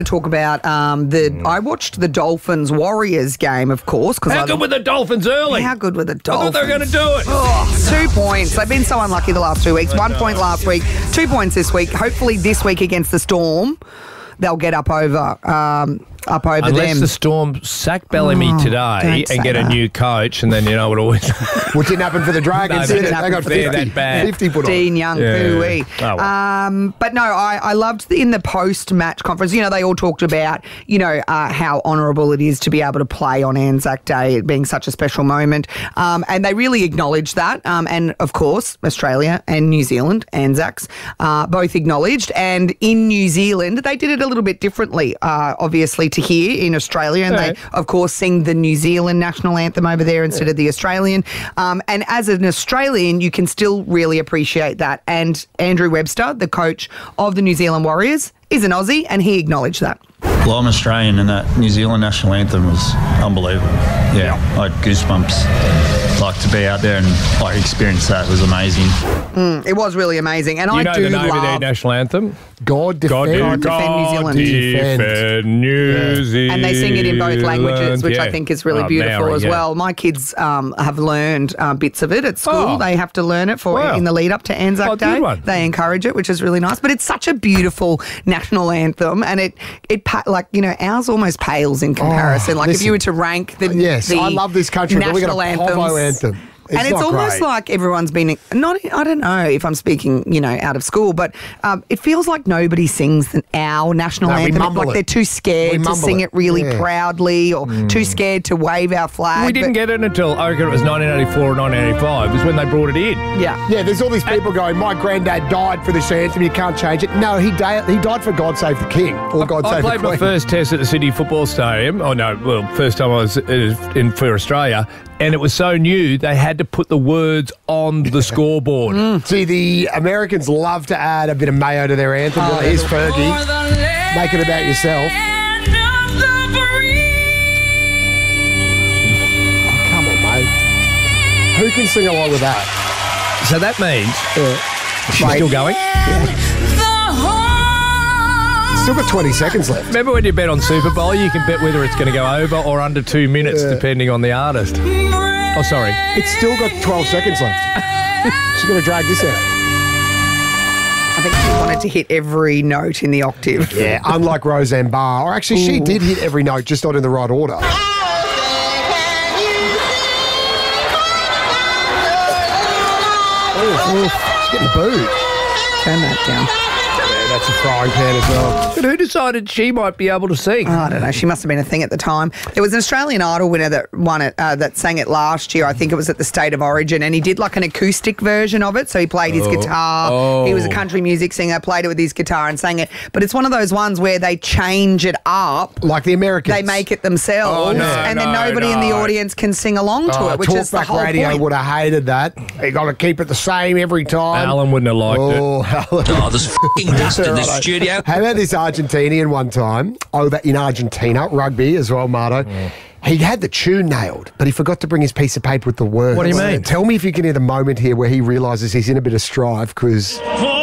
Talk about I watched the Dolphins Warriors game, of course. How good were the Dolphins early? How good were the Dolphins? I thought they were going to do it. Oh, 2 points. They've been so unlucky the last 2 weeks. 1 point last week, 2 points this week. Hopefully this week against the Storm, they'll get up over Unless them. the Storm sack Bellamy today and get a new coach, and then you know what always. What didn't happen for the Dragons? No, They got 50. that bad. 50 put on. Dean Young, pooey. Oh, well. But no, I loved in the post-match conference, you know, they all talked about, you know, how honourable it is to be able to play on Anzac Day, it being such a special moment. And they really acknowledged that. And, of course, Australia and New Zealand, Anzacs, both acknowledged. And in New Zealand, they did it a little bit differently, obviously, to here in Australia. And they, of course, sing the New Zealand national anthem over there instead of the Australian. And as an Australian, you can still really appreciate that. And Andrew Webster, the coach of the New Zealand Warriors, is an Aussie, and he acknowledged that. Well, I'm Australian, and that New Zealand national anthem was unbelievable. Yeah, I had goosebumps. Like to be out there and like experience that was amazing. It was really amazing, and You know I do the name of their love. national anthem? God defend Defend New Zealand. Defend New Zealand. And they sing it in both languages, which I think is really beautiful Maori, as well. My kids have learned bits of it at school. Oh. They have to learn it in the lead up to Anzac Oh, Day. good one. They encourage it, which is really nice. But it's such a beautiful national anthem, and it like, you know, ours almost pales in comparison. Like if you were to rank the I love this country, but we got a national Povo anthems. anthem. And it's almost like everyone's been, I don't know if I'm speaking, you know, out of school, but it feels like nobody sings our national anthem. Like they're too scared to sing it really proudly or too scared to wave our flag. We didn't get it until, I reckon it was 1984 or 1985 was when they brought it in. Yeah. Yeah, there's all these people going, my granddad died for this anthem, you can't change it. No, he died for God Save the King or God Save the Queen. I played my first test at the City Football Stadium. Oh, no, well, first time I was in for Australia. And it was so new, they had to put the words on the scoreboard. See, the Americans love to add a bit of mayo to their anthem. Here's Fergie. Make it about yourself. Oh, come on, mate. Who can sing along with that? So that means she's still going? Still got 20 seconds left. Remember when you bet on Super Bowl, you can bet whether it's going to go over or under 2 minutes, depending on the artist. Oh, sorry. It's still got 12 seconds left. She's going to drag this out. I think she wanted to hit every note in the octave. Yeah, unlike Roseanne Barr. Or actually, she did hit every note, just not in the right order. She's getting booed. Turn that down. That's a frying pan as well. But who decided she might be able to sing? I don't know. She must have been a thing at the time. There was an Australian Idol winner that won it, that sang it last year. I think it was at the State of Origin, and he did like an acoustic version of it. So he played his guitar. He was a country music singer, played it with his guitar and sang it. But it's one of those ones where they change it up. Like the Americans. They make it themselves, and then nobody in the audience can sing along to it, which is the whole radio point. would have hated that. You got to keep it the same every time. Alan wouldn't have liked it. Alan. Oh, there's f***ing dust in this studio. How about this Argentinian one time over in Argentina, rugby as well, Marto? He had the tune nailed, but he forgot to bring his piece of paper with the words. What do you mean? Tell me if you can hear the moment here where he realises he's in a bit of strife because...